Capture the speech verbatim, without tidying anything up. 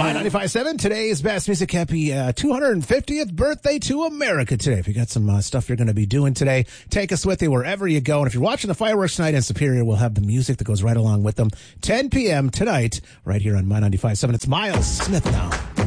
My ninety-five point seven, today's best music. Happy uh, two hundred fiftieth birthday to America today. If you got some uh, stuff you're going to be doing today, take us with you wherever you go. And if you're watching the fireworks tonight in Superior, we'll have the music that goes right along with them. ten p.m. tonight, right here on My ninety-five point seven. It's Miles Smith now.